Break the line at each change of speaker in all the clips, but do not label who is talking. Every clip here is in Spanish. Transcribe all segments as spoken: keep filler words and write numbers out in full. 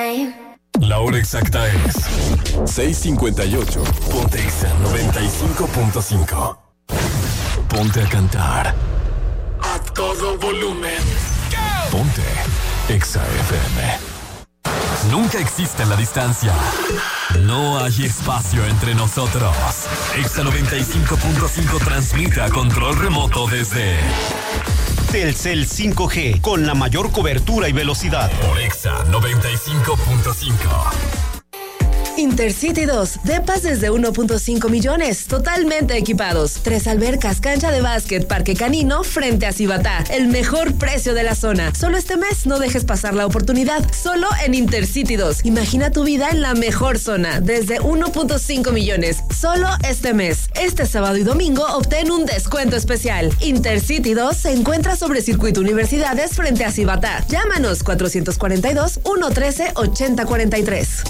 time.
La hora exacta es seis cincuenta y ocho. Ponte Exa noventa y cinco punto cinco. Ponte a cantar a todo volumen. Ponte Exa F M. Nunca existe la distancia. No hay espacio entre nosotros. Exa noventa y cinco punto cinco transmite a control remoto desde
Telcel cinco G, con la mayor cobertura y velocidad.
Por Exa noventa y cinco punto cinco.
Intercity dos, depas desde uno punto cinco millones, totalmente equipados. Tres albercas, cancha de básquet, parque canino, frente a Cibatá. El mejor precio de la zona. Solo este mes no dejes pasar la oportunidad. Solo en Intercity dos. Imagina tu vida en la mejor zona, desde uno punto cinco millones. Solo este mes. Este sábado y domingo obtén un descuento especial. Intercity dos se encuentra sobre Circuito Universidades frente a Cibatá. Llámanos cuatrocientos cuarenta y dos, ciento trece, ochenta cuarenta y tres.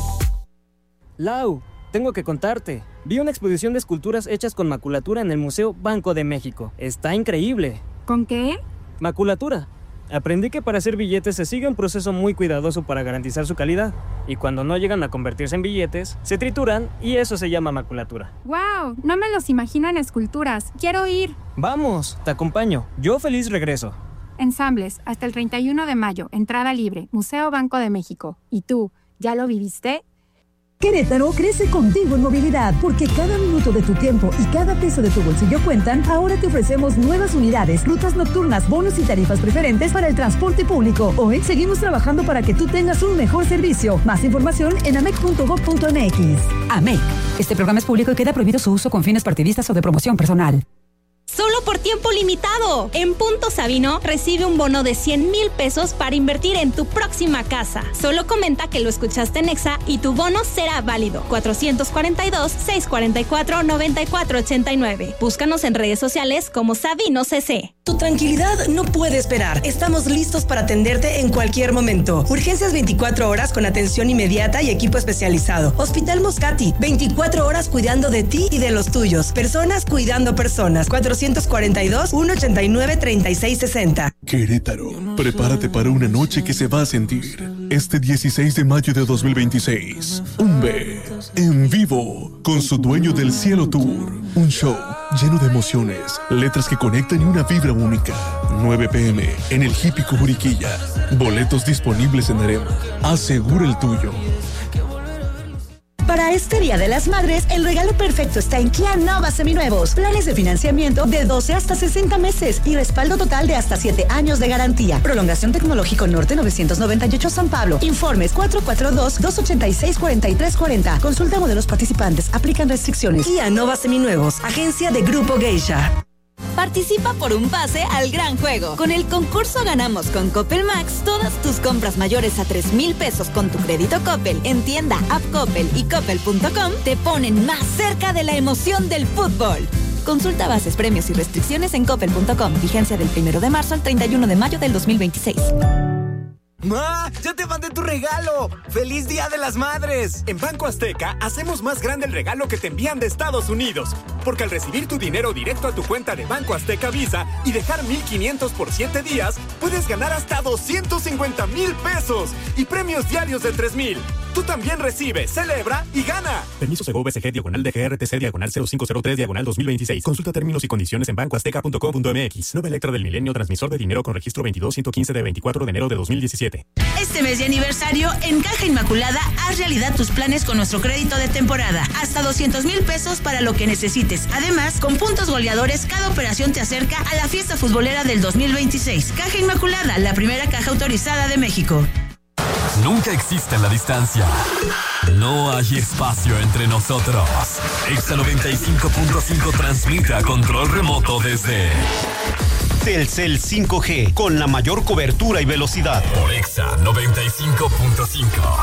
Lau, tengo que contarte. Vi una exposición de esculturas hechas con maculatura en el Museo Banco de México. Está increíble.
¿Con qué?
Maculatura. Aprendí que para hacer billetes se sigue un proceso muy cuidadoso para garantizar su calidad. Y cuando no llegan a convertirse en billetes, se trituran y eso se llama maculatura.
¡Wow! No me los imagino en esculturas. Quiero ir.
Vamos, te acompaño. Yo feliz regreso.
Ensambles, hasta el treinta y uno de mayo. Entrada libre. Museo Banco de México. ¿Y tú, ya lo viviste?
Querétaro crece contigo en movilidad, porque cada minuto de tu tiempo y cada peso de tu bolsillo cuentan. Ahora te ofrecemos nuevas unidades, rutas nocturnas, bonos y tarifas preferentes para el transporte público. Hoy seguimos trabajando para que tú tengas un mejor servicio. Más información en amec punto gob punto m x.
AMEC. Este programa es público y queda prohibido su uso con fines partidistas o de promoción personal.
Solo por tiempo limitado. En Punto Sabino recibe un bono de cien mil pesos para invertir en tu próxima casa. Solo comenta que lo escuchaste en Exa y tu bono será válido. cuatrocientos cuarenta y dos, seiscientos cuarenta y cuatro, noventa y cuatro ochenta y nueve. Búscanos en redes sociales como Sabino C C.
Tu tranquilidad no puede esperar. Estamos listos para atenderte en cualquier momento. Urgencias veinticuatro horas con atención inmediata y equipo especializado. Hospital Moscati, veinticuatro horas cuidando de ti y de los tuyos. Personas cuidando personas. cuatrocientos cuarenta y dos, ciento ochenta y nueve, treinta y seis sesenta.
Querétaro, prepárate para una noche que se va a sentir. Este dieciséis de mayo de dos mil veintiséis, Umbe, en vivo, con su Dueño del Cielo Tour. Un show lleno de emociones, letras que conectan y una vibra única. nueve pe eme en el Hípico Juriquilla. Boletos disponibles en Arema. Asegura el tuyo.
Para este Día de las Madres, el regalo perfecto está en Kia Nova Seminuevos. Planes de financiamiento de doce hasta sesenta meses y respaldo total de hasta siete años de garantía. Prolongación Tecnológico Norte novecientos noventa y ocho San Pablo. Informes cuatro cuatro dos, dos ocho seis, cuatro tres cuatro cero. Consulta modelos participantes. Aplican restricciones.
Kia Nova Seminuevos, agencia de Grupo Geisha.
Participa por un pase al gran juego. Con el concurso Ganamos con Coppel Max, todas tus compras mayores a tres mil pesos con tu crédito Coppel en tienda, app Coppel y coppel punto com te ponen más cerca de la emoción del fútbol. Consulta bases, premios y restricciones en coppel punto com. Vigencia del primero de marzo al treinta y uno de mayo del dos mil veintiséis.
¡Ma! ¡Ya te mandé tu regalo! ¡Feliz Día de las Madres! En Banco Azteca hacemos más grande el regalo que te envían de Estados Unidos. Porque al recibir tu dinero directo a tu cuenta de Banco Azteca Visa y dejar mil quinientos por siete días, puedes ganar hasta doscientos cincuenta mil pesos y premios diarios de tres mil. Tú también recibes, celebra y gana. Permiso Segov B C G diagonal D G R T C diagonal cero cinco cero tres diagonal dos mil veintiséis. Consulta términos y condiciones en banco azteca punto com punto m x. Nueva Electra del Milenio, transmisor de dinero con registro veintidós ciento quince de veinticuatro de enero de dos mil diecisiete.
Este mes de aniversario, en Caja Inmaculada, haz realidad tus planes con nuestro crédito de temporada. Hasta doscientos mil pesos para lo que necesites. Además, con puntos goleadores, cada operación te acerca a la fiesta futbolera del dos mil veintiséis. Caja Inmaculada, la primera caja autorizada de México.
Nunca existe la distancia. No hay espacio entre nosotros. Exa noventa y cinco punto cinco transmite a control remoto desde
Telcel cinco G, con la mayor cobertura y velocidad.
Por Exa noventa y cinco punto cinco.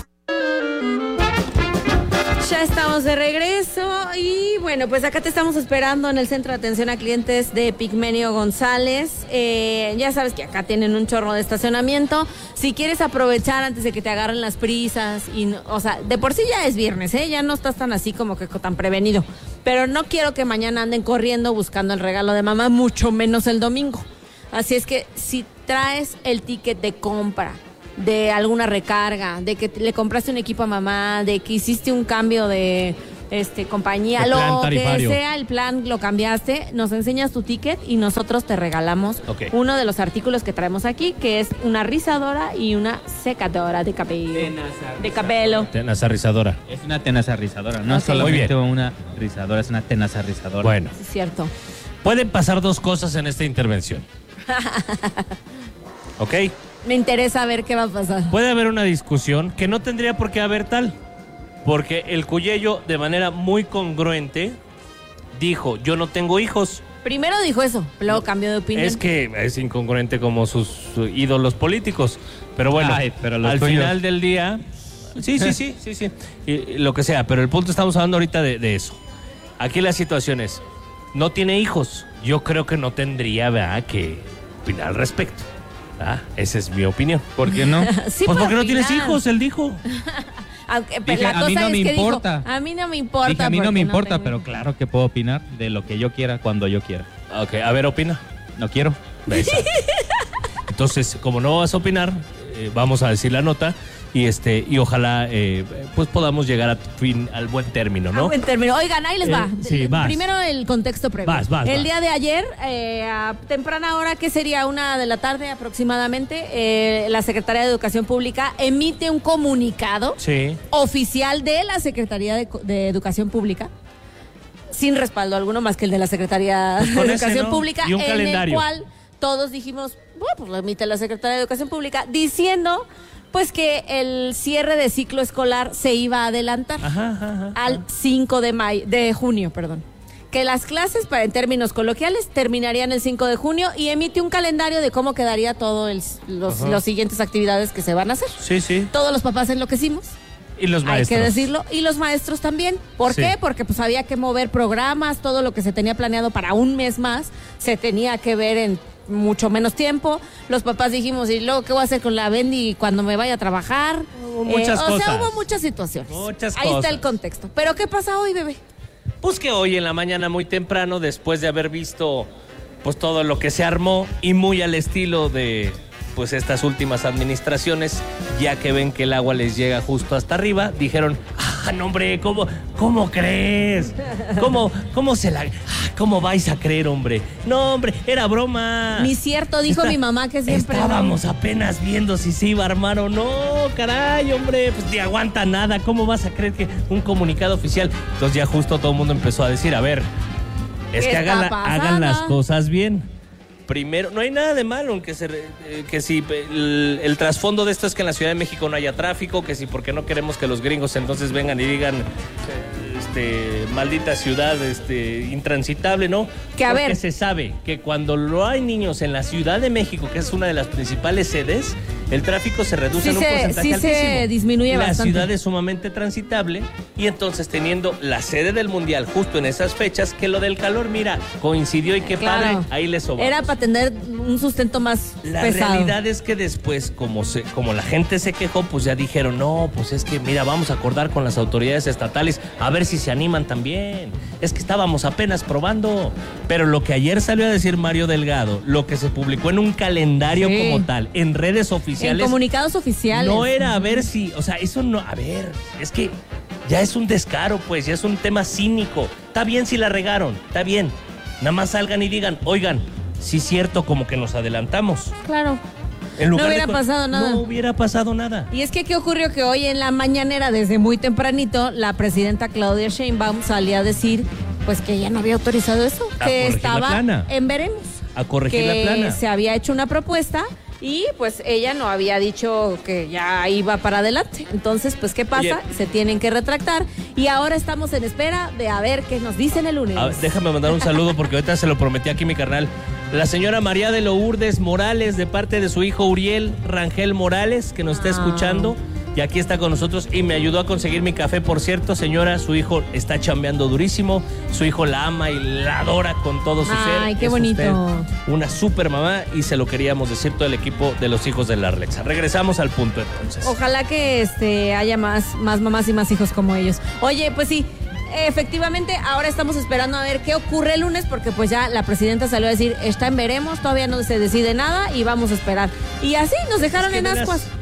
Ya estamos de regreso y bueno, pues acá te estamos esperando en el Centro de Atención a Clientes de Pigmenio González. Eh, ya sabes que acá tienen un chorro de estacionamiento. Si quieres aprovechar antes de que te agarren las prisas, y no, o sea, de por sí ya es viernes, ¿eh? Ya no estás tan así como que tan prevenido. Pero no quiero que mañana anden corriendo buscando el regalo de mamá, mucho menos el domingo. Así es que si traes el ticket de compra de alguna recarga, de que le compraste un equipo a mamá, de que hiciste un cambio de este compañía,
El plan
lo
tarifario.
que sea el plan, lo cambiaste, nos enseñas tu ticket y nosotros te regalamos
Ok.
uno de los artículos que traemos aquí, que es una rizadora y una secadora de cabello. De cabello.
Tenaza rizadora.
Es una tenaza rizadora, no
Ok.
es solamente
Muy
una rizadora, es una tenaza rizadora.
Bueno,
Es cierto.
pueden pasar dos cosas en esta intervención. ¿Ok?
Me interesa ver qué va a pasar.
Puede haber una discusión que no tendría por qué haber tal. Porque el Cuyello, de manera muy congruente, dijo, yo no tengo hijos.
Primero dijo eso, luego cambió de opinión.
Es que es incongruente como sus ídolos políticos. Pero bueno,
Ay, pero los
al
tuyos.
final del día... Sí, sí, sí, sí, sí. Y, y lo que sea, pero el punto estamos hablando ahorita de, de eso. Aquí la situación es, no tiene hijos. Yo creo que no tendría, ¿verdad?, que opinar al respecto. ¿Verdad? Esa es mi opinión.
¿Por qué no?
Sí,
pues
puedo
porque no tienes
opinar.
hijos, él dijo.
Aunque,
Dije,
la
a mí
cosa
no
es
me
que dijo,
importa.
a mí no me importa.
Dije, a mí no
porque
me importa,
tengo
pero
hijos.
claro que puedo opinar de lo que yo quiera, cuando yo quiera.
Ok, a ver, opina.
No quiero.
Exacto. Entonces, como no vas a opinar, eh, vamos a decir la nota y este y ojalá eh, pues podamos llegar a fin al buen término, ¿no?
Ah, buen término. Oigan, ahí les
Eh,
va.
sí, vas.
Primero el contexto previo.
Vas, vas,
el
vas.
día de ayer, eh, a temprana hora, que sería una de la tarde aproximadamente, eh, la Secretaría de Educación Pública emite un comunicado
Sí.
oficial de la Secretaría de, Co- de Educación Pública, sin respaldo alguno más que el de la Secretaría
Pues con
de
ese,
Educación
¿no?
Pública,
Y un
en
calendario.
el cual todos dijimos, bueno, pues lo emite la Secretaría de Educación Pública, diciendo pues que el cierre de ciclo escolar se iba a adelantar
Ajá, ajá, ajá.
al cinco de mayo, de junio, perdón. Que las clases, para, en términos coloquiales, terminarían el cinco de junio y emite un calendario de cómo quedaría todo el, los,
Ajá.
los siguientes actividades que se van a hacer.
Sí, sí.
Todos los papás enloquecimos.
Y los maestros.
Hay que decirlo. Y los maestros también. ¿Por
Sí.
qué? Porque pues había que mover programas, todo lo que se tenía planeado para un mes más, se tenía que ver en mucho menos tiempo. Los papás dijimos, ¿y luego qué voy a hacer con la Bendy cuando me vaya a trabajar?
Hubo muchas
o sea,
cosas.
hubo muchas situaciones.
Muchas
Ahí
cosas.
está el contexto. ¿Pero qué pasa hoy, bebé?
Pues que hoy en la mañana muy temprano, después de haber visto pues todo lo que se armó y muy al estilo de pues estas últimas administraciones, ya que ven que el agua les llega justo hasta arriba, dijeron, ah, no hombre, ¿cómo, cómo crees? ¿Cómo, cómo se la, ah, cómo vais a creer, hombre? No, hombre, era broma.
Ni cierto, dijo
Está-
mi mamá que siempre.
Estábamos apenas viendo si se iba a armar o no, caray, hombre, pues ni aguanta nada, ¿cómo vas a creer que un comunicado oficial? Entonces ya justo todo el mundo empezó a decir, a ver, es
¿Qué
que hagan,
está
la- hagan las
pasando?
cosas bien. Primero, no hay nada de malo en que se re- eh, que si el, el trasfondo de esto es que en la Ciudad de México no haya tráfico, que si porque no queremos que los gringos entonces vengan y digan eh, este maldita ciudad este intransitable, ¿no?
Que, a
Porque
ver.
se sabe que cuando lo hay niños en la Ciudad de México, que es una de las principales sedes, el tráfico se reduce
Sí
en un
se-
porcentaje
sí se
altísimo.
disminuye
la
bastante.
ciudad es sumamente transitable y entonces teniendo la sede del Mundial justo en esas fechas, que lo del calor, mira, coincidió y qué
Claro.
padre, ahí les sobró.
Era para tener un sustento más
La
pesado.
realidad es que después, como se, como la gente se quejó, pues ya dijeron, no, pues es que mira, vamos a acordar con las autoridades estatales a ver si se animan también. Es que estábamos apenas probando. Pero lo que ayer salió a decir Mario Delgado, lo que se publicó en un calendario
Sí.
como tal, en redes
En
oficiales,
comunicados oficiales.
no era a ver si, o sea, eso no, a ver, es que ya es un descaro, pues, ya es un tema cínico. Está bien si la regaron, está bien. Nada más salgan y digan, oigan, sí es cierto, como que nos adelantamos.
Claro.
En lugar
No
de
hubiera
co-
pasado nada.
No hubiera pasado nada.
Y es que, ¿qué ocurrió? Que hoy en la mañanera, desde muy tempranito, la presidenta Claudia Sheinbaum salía a decir, pues, que ella no había autorizado eso,
A
que
corregir la
estaba
plana.
en veremos.
A corregir
que
la plana.
se había hecho una propuesta y, pues, ella no había dicho que ya iba para adelante. Entonces, pues, ¿qué pasa?
Oye.
Se tienen que retractar y ahora estamos en espera de a ver qué nos dicen el lunes.
A ver, déjame mandar un saludo porque ahorita se lo prometí aquí mi carnal. La señora María de Lourdes Morales, de parte de su hijo Uriel Rangel Morales, que nos está
Ah.
escuchando. Y aquí está con nosotros y me ayudó a conseguir mi café. Por cierto, señora, su hijo está chambeando durísimo. Su hijo la ama y la adora con todo su ser.
Ay, qué
Es
bonito.
usted una super mamá y se lo queríamos decir todo el equipo de los hijos de la Arlexa. Regresamos al punto entonces.
Ojalá que este haya más, más mamás y más hijos como ellos. Oye, pues sí, efectivamente, ahora estamos esperando a ver qué ocurre el lunes, porque pues ya la presidenta salió a decir, está en veremos, todavía no se decide nada y vamos a esperar. Y así nos dejaron
Es que
en
verás,
ascuas.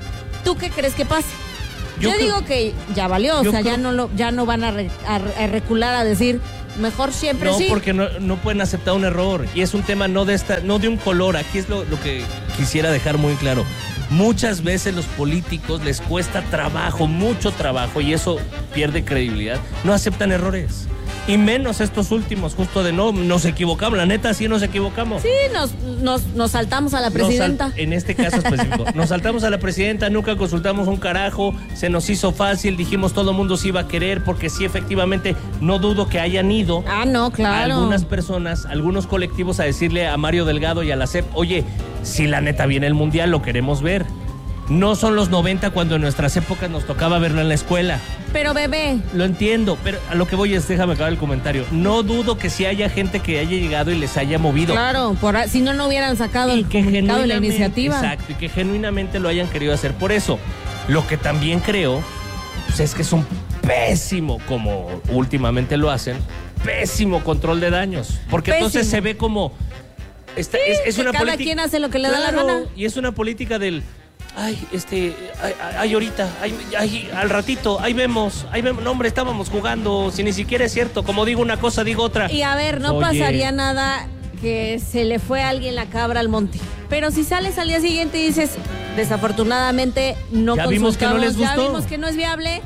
¿Tú qué crees que pase? Yo, yo digo que ya valió, o sea, creo... ya no lo, ya no van a, re, a, a recular a decir mejor siempre
no,
sí.
No, porque no, no pueden aceptar un error. Y es un tema no de esta, no de un color. Aquí es lo, lo que quisiera dejar muy claro. Muchas veces los políticos les cuesta trabajo, mucho trabajo, y eso pierde credibilidad. No aceptan errores. Y menos estos últimos, justo de no, nos equivocamos. La neta, sí nos equivocamos.
Sí, nos, nos, nos saltamos a la presidenta.
Sal, en este caso específico. Nos saltamos a la presidenta, nunca consultamos un carajo, se nos hizo fácil, dijimos todo el mundo se iba a querer, porque sí, efectivamente, no dudo que hayan ido.
Ah, no, claro.
Algunas personas, algunos colectivos a decirle a Mario Delgado y a la C E P, oye, si la neta viene el Mundial, lo queremos ver. No son los noventa cuando en nuestras épocas nos tocaba verlo en la escuela.
Pero bebé.
Lo entiendo, pero a lo que voy es, déjame acabar el comentario. No dudo que sí haya gente que haya llegado y les haya movido.
Claro, por, si no, no hubieran sacado el comunicado de la iniciativa.
Exacto, y que genuinamente lo hayan querido hacer. Por eso, lo que también creo, pues es que es un pésimo, como últimamente lo hacen, pésimo control de daños. Porque pésimo. Entonces se ve como... Esta,
sí,
es, es
que
una
cada
política,
quien hace lo que le
claro,
da la gana.
Y es una política del... Ay, este, ay, ay ahorita, ay, ay, al ratito, ahí vemos, ahí vemos, no hombre, estábamos jugando, si ni siquiera es cierto, como digo una cosa, digo otra.
Y a ver, no
Oye.
pasaría nada que se le fue a alguien la cabra al monte, pero si sales al día siguiente y dices, desafortunadamente no
ya vimos que no les gustó.
Ya vimos que no es viable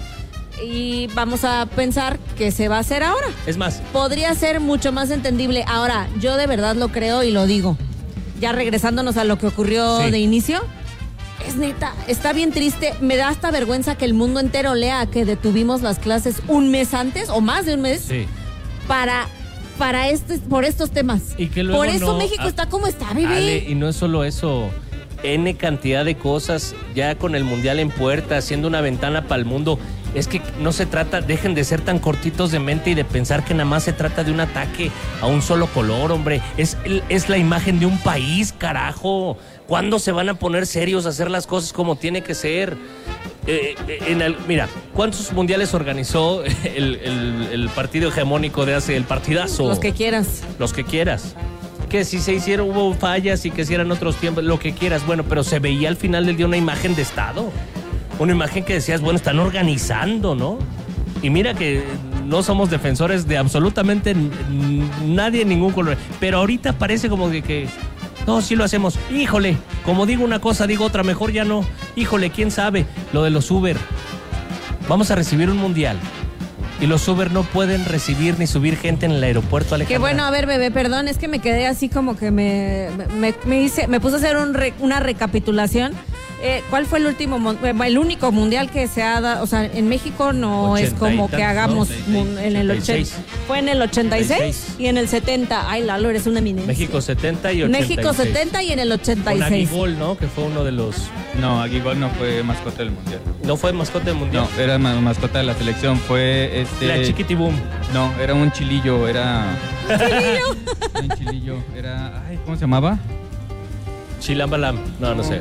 y vamos a pensar que se va a hacer ahora.
Es más,
podría ser mucho más entendible. Ahora, yo de verdad lo creo y lo digo, ya regresándonos a lo que ocurrió sí. de inicio. Es neta, está bien triste, me da hasta vergüenza que el mundo entero lea que detuvimos las clases un mes antes o más de un mes
sí.
para, para este, por estos temas.
Y que luego
por eso
no,
México
a,
está como está, bebé.
Ale, y no es solo eso, N cantidad de cosas, ya con el Mundial en puerta, haciendo una ventana para el mundo. Es que no se trata, dejen de ser tan cortitos de mente y de pensar que nada más se trata de un ataque a un solo color, hombre. Es, es la imagen de un país, carajo. ¿Cuándo se van a poner serios a hacer las cosas como tiene que ser? Eh, en el, mira, ¿cuántos mundiales organizó el, el, el partido hegemónico de hace el partidazo?
Los que quieras.
Los que quieras. Que si se hicieron, hubo fallas y que si eran otros tiempos, lo que quieras. Bueno, pero se veía al final del día una imagen de Estado. Una imagen que decías, bueno, están organizando, ¿no? Y mira que no somos defensores de absolutamente nadie en ningún color. Pero ahorita parece como de que... No, sí lo hacemos. Híjole, como digo una cosa, digo otra, mejor ya no. Híjole, quién sabe, lo de los Uber. Vamos a recibir un mundial. Y los Uber no pueden recibir ni subir gente en el aeropuerto, Alejandra.
Qué bueno, a ver, bebé, perdón, es que me quedé así como que me, me, me, hice, me puse a hacer un re, una recapitulación. Eh, ¿Cuál fue el último, el único mundial que se ha dado? O sea, en México no es como que hagamos no, en el ochenta. Fue en el ochenta y seis y en el setenta. Ay, Lalo, eres una eminencia.
México setenta y ochenta y seis.
México setenta y en el ochenta y seis.
Con Aguigol, ¿no? Que fue uno de los...
No, Aguigol no fue mascota del mundial.
¿No fue mascota del mundial?
No, era mascota de la selección. Fue este...
La Chiquitibum.
No, era un chilillo, era...
¿Chilillo?
Era un chilillo, era... Ay, ¿cómo se llamaba?
Chilambalam. No, no sé.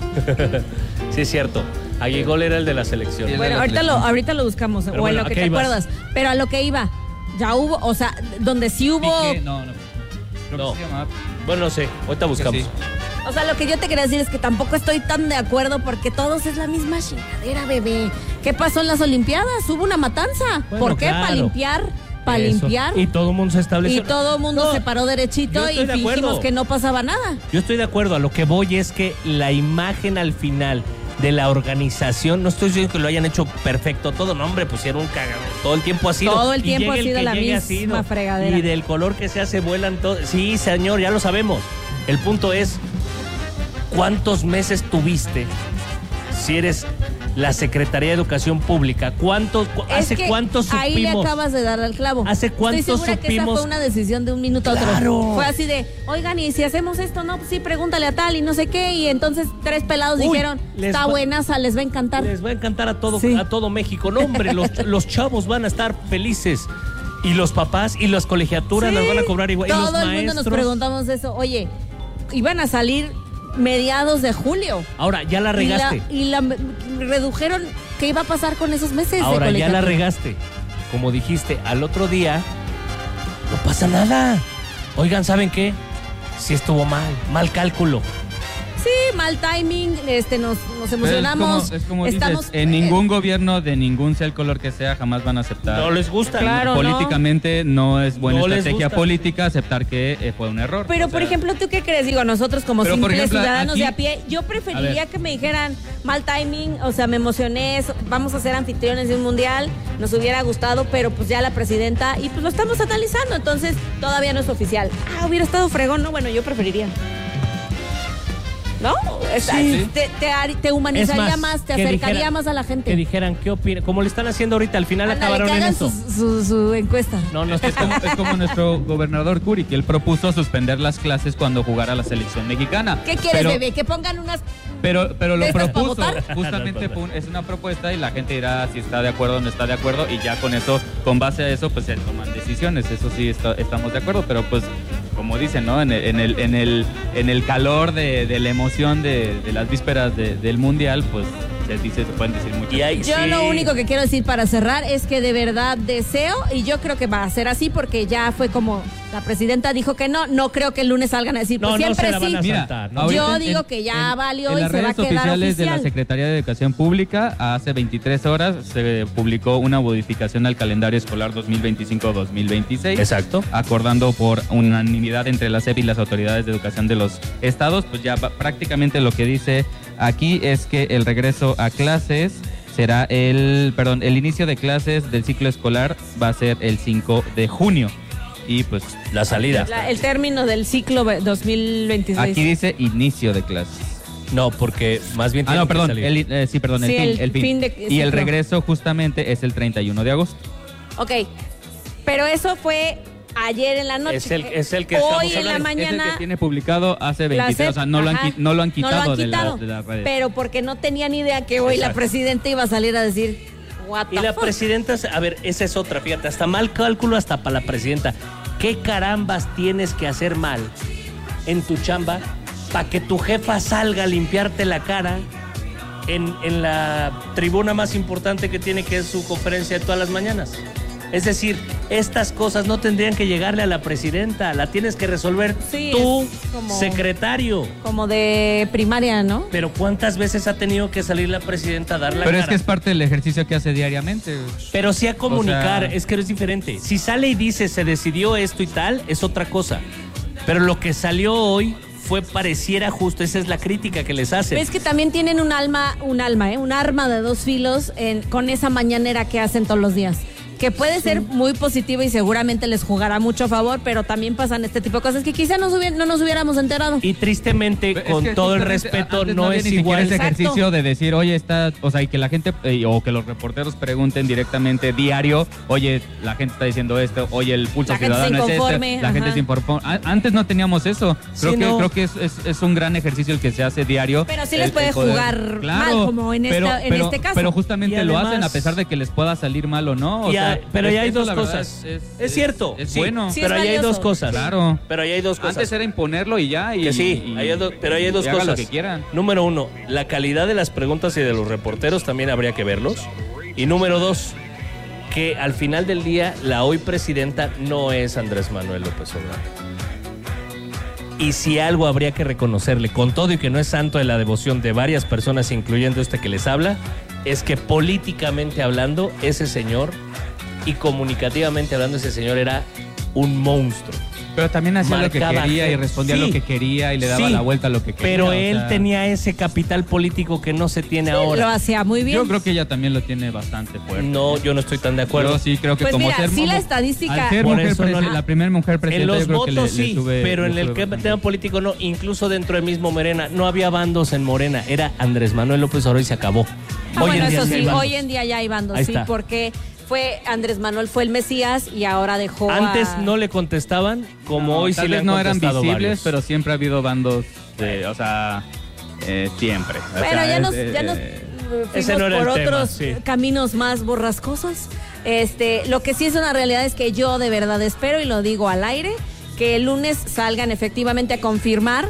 Sí, es cierto. Aguigol era el de la selección.
Sí, bueno, ahorita lo, ahorita lo buscamos, Pero o bueno, en lo que te ibas? acuerdas. Pero a lo que iba, ya hubo, o sea, donde sí hubo...
Piqué, no, no. Creo
no.
que se llamaba...
Bueno, no sé, ahorita buscamos. Sí.
O sea, lo que yo te quería decir es que tampoco estoy tan de acuerdo porque todos es la misma chingadera, bebé. ¿Qué pasó en las Olimpiadas? Hubo una matanza.
Bueno,
¿Por qué?
Claro.
Para limpiar. Para limpiar.
Y todo el mundo se estableció.
Y todo el mundo
no,
se paró derechito y fingimos que no pasaba nada.
Yo estoy de acuerdo. A lo que voy es que la imagen al final de la organización, no estoy diciendo que lo hayan hecho perfecto todo, no, hombre, pusieron un cagado. Todo el tiempo ha sido.
Todo el tiempo ha
el
sido la misma
sido,
fregadera.
Y del color que se hace vuelan todos. Sí, señor, ya lo sabemos. El punto es, ¿cuántos meses tuviste si eres la Secretaría de Educación Pública? ¿Cuántos,
es
¿Hace
que
cuántos supimos?
Ahí le acabas de dar al clavo.
¿Hace cuántos
Estoy segura
supimos?
que esa fue una decisión de un minuto a otro.
Claro.
Fue así de, oigan, y si hacemos esto, no, pues sí, pregúntale a tal y no sé qué. Y entonces tres pelados
Uy,
dijeron, está
va,
buenaza, les va a encantar.
Les va a encantar a todo,
sí.
a todo México. No, hombre, los, los chavos van a estar felices. Y los papás y las colegiaturas sí. las van a cobrar igual.
Todo
y los
el
maestros.
mundo nos preguntamos eso. Oye, iban a salir mediados de julio.
Ahora, ya la regaste.
Y la, y la redujeron. ¿Qué iba a pasar con esos meses?
Ahora,
de
ya la regaste. Como dijiste, al otro día no pasa nada. Oigan, ¿saben qué? Sí estuvo mal, mal cálculo.
Sí, mal timing, este, nos, nos emocionamos.
Es como, es como
estamos,
dices, en ningún eh, gobierno de ningún sea el color que sea jamás van a aceptar.
No les gusta.
Claro,
políticamente no, no es buena
no
estrategia política aceptar que eh, fue un error.
Pero,
o sea,
por ejemplo, ¿tú qué crees? Digo, nosotros como
pero,
simples
ejemplo,
ciudadanos
aquí,
de a pie, yo preferiría que me dijeran mal timing, o sea, me emocioné, vamos a ser anfitriones de un mundial, nos hubiera gustado, pero pues ya la presidenta, y pues lo estamos analizando, entonces todavía no es oficial. Ah, hubiera estado fregón, ¿no? Bueno, yo preferiría. ¿No? Sí. Te, te, te humanizaría más, más, te acercaría dijera, más a la gente.
Que dijeran qué opinan, como le están haciendo ahorita, al final
Ándale,
acabaron
que hagan
en eso.
Su, su, su encuesta.
No, no, es como, es como nuestro gobernador Curi, que él propuso suspender las clases cuando jugara la selección mexicana.
¿Qué quieres,
pero,
bebé? Que pongan unas...
Pero, pero lo propuso, justamente fue un, es una propuesta y la gente dirá si está de acuerdo o no está de acuerdo y ya con eso, con base a eso, pues se toman decisiones, eso sí está, estamos de acuerdo, pero pues como dicen, ¿no? En el, en el, en el, en el calor de, de la emoción de, de las vísperas de, del Mundial, pues se dice, se pueden decir muchas cosas.
Yo sí. Lo único que quiero decir para cerrar es que de verdad deseo, y yo creo que va a ser así porque ya fue como la presidenta dijo que no, no creo que el lunes salgan a decir, pues no, siempre
no se
sí.
La van a saltar, ¿no?
Yo
en,
digo
en,
que ya
en,
valió
en
y se va a quedar oficial.
En las redes oficiales de la Secretaría de Educación Pública, hace veintitrés horas se publicó una modificación al calendario escolar dos mil veinticinco dos mil veintiséis.
Exacto.
Acordando por unanimidad entre la S E P y las autoridades de educación de los estados, pues ya prácticamente lo que dice aquí es que el regreso a clases será el, perdón, el inicio de clases del ciclo escolar va a ser el cinco de junio. Y pues
la salida.
La, el término del ciclo dos mil veintiséis.
Aquí dice inicio de clases.
No, porque más bien
tiene Ah, no, perdón, el, eh, sí, perdón,
sí,
el,
el,
fin, el fin.
fin de
y
ciclo.
El regreso justamente es el treinta y uno de agosto.
Ok, pero eso fue ayer en la noche.
Es el, es el que
hoy
estamos
en la mañana.
Es el que tiene publicado hace veintitrés, o sea, no lo, han, no lo han quitado,
no lo han
de,
quitado
la, de las redes.
Pero porque no tenían idea que hoy
Exacto.
La presidenta iba a salir a decir, what the
Y la
fuck?
presidenta, a ver, esa es otra, fíjate, hasta mal cálculo hasta para la presidenta. ¿Qué carambas tienes que hacer mal en tu chamba para que tu jefa salga a limpiarte la cara en, en la tribuna más importante que tiene, que es su conferencia de todas las mañanas? Es decir, estas cosas no tendrían que llegarle a la presidenta, la tienes que resolver
sí,
tú,
como,
secretario.
Como de primaria, ¿no?
Pero ¿cuántas veces ha tenido que salir la presidenta a dar la
Pero
cara?
es que es parte del ejercicio que hace diariamente.
Pero sí a comunicar,
o sea...
es que es diferente. Si sale y dice se decidió esto y tal, es otra cosa. Pero lo que salió hoy fue pareciera justo, esa es la crítica que les hacen.
Es que también tienen un alma, un alma, ¿eh? Un arma de dos filos en, con esa mañanera que hacen todos los días. Que puede ser muy positivo y seguramente les jugará mucho a favor, pero también pasan este tipo de cosas que quizá nos hubiera, no nos hubiéramos enterado.
Y tristemente,
es
con
que
todo el respeto, no,
no
es
ni
igual.
Ese ejercicio de decir, oye, está, o sea, y que la gente, eh, o que los reporteros pregunten directamente diario, oye, la gente está diciendo esto, oye, el pulso
la
ciudadano
gente
es este, la
ajá.
gente se informó. Antes no teníamos eso. Creo
sí,
que
no.
creo que es, es, es un gran ejercicio el que se hace diario.
Pero sí les
el,
puede
el poder,
jugar
claro,
mal, como en,
pero,
esta, en
pero,
este caso.
Pero justamente
además,
lo hacen a pesar de que les pueda salir mal o no. O
ya,
sea,
pero ya hay
eso,
dos cosas.
Es, es,
es cierto.
Es, es
sí,
bueno.
Sí,
pero
es
ahí hay dos cosas.
Claro.
Pero ahí hay dos cosas.
Antes era imponerlo y ya. Y,
que sí,
y,
hay do, pero ahí hay dos
y
cosas.
Hagan lo que quieran.
Número uno, la calidad de las preguntas y de los reporteros también habría que verlos. Y número dos, que al final del día la hoy presidenta no es Andrés Manuel López Obrador. Y si algo habría que reconocerle, con todo y que no es santo de la devoción de varias personas, incluyendo este que les habla, es que políticamente hablando, ese señor, y comunicativamente hablando, ese señor era un monstruo.
Pero también hacía
Marcaba
lo que quería y
gente.
respondía
Sí.
lo que quería y le daba
Sí.
la vuelta a lo que quería.
Pero
o
él
sea,
tenía ese capital político que no se tiene
Sí,
ahora.
lo hacía muy bien.
Yo creo que ella también lo tiene bastante fuerte.
No, yo no estoy tan de acuerdo.
Yo sí creo que
Pues
como
mira,
ser
sí
como-
la estadística-
al ser
Por
mujer
eso no
presi-
le-
la primera mujer presidenta,
En los
yo creo que
votos
le, le
sí,
sube,
pero en
le
el
sube
que-
bastante.
tema político no. Incluso dentro del mismo Morena no había bandos en Morena. Era Andrés Manuel López Obrador y se acabó.
Ah, bueno, eso
sí hay
sí,
bandos.
hoy en día ya hay bandos,
Ahí
sí,
está.
porque fue Andrés Manuel fue el Mesías y ahora dejó
Antes
a...
no le contestaban, como
No,
hoy
tal
sí le
vez
han
no eran
contestado
visibles,
varios.
pero siempre ha habido bandos de, o sea, eh, siempre. O
Bueno,
sea,
ya
es,
nos,
eh,
ya nos
eh,
fuimos
ese no era
por
el tema,
otros
sí.
caminos más borrascosos. Este, lo que sí es una realidad es que yo de verdad espero, y lo digo al aire, que el lunes salgan efectivamente a confirmar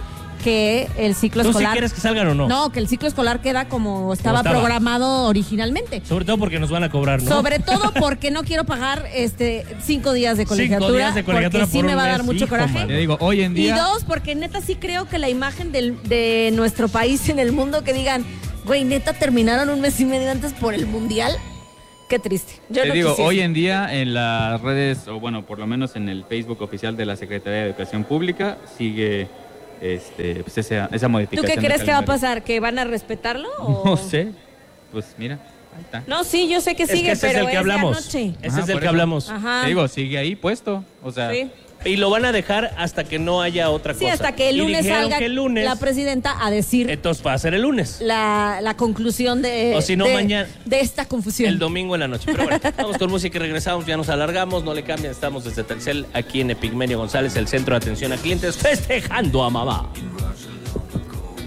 que el ciclo
¿Tú
escolar...
sí quieres que salgan o no?
No, que el ciclo escolar queda como estaba,
estaba.
programado originalmente.
Sobre todo porque nos van a cobrar, ¿no?
Sobre todo porque no quiero pagar este cinco días de colegiatura.
Cinco días de colegiatura
porque sí
por
me
un
va a
mes,
dar mucho
hijo,
coraje.
mano.
Te digo, hoy en día...
Y dos, porque neta sí creo que la imagen del, de nuestro país en el mundo que digan, güey, neta terminaron un mes y medio antes por el mundial. Qué triste. Yo
Te
no
digo,
quisiera.
hoy en día en las redes, o bueno, por lo menos en el Facebook oficial de la Secretaría de Educación Pública, sigue este, pues esa, esa
¿Tú
modificación.
qué
de
crees que va a
calendario.
pasar? ¿Que van a respetarlo? O...
No sé. Pues mira, ahí está.
No, sí, yo sé que
Es
sigue,
que ese es
pero
el que
de
hablamos.
anoche.
Ese
Ajá,
es el
por
que
eso.
hablamos.
Ajá.
Te digo, sigue ahí puesto. O sea,
Sí.
Y lo van a dejar hasta que no haya otra
Sí,
cosa.
hasta que el
Y
lunes
dijeron
salga
que el lunes,
la presidenta a decir
entonces va a ser el lunes.
la, la conclusión de,
O si no,
de,
mañana-
de esta confusión.
El domingo en la noche. Pero bueno, vamos con música y regresamos. Ya nos alargamos, no le cambian. Estamos desde Telcel, aquí en Epigmenio González, el centro de atención a clientes, festejando a mamá.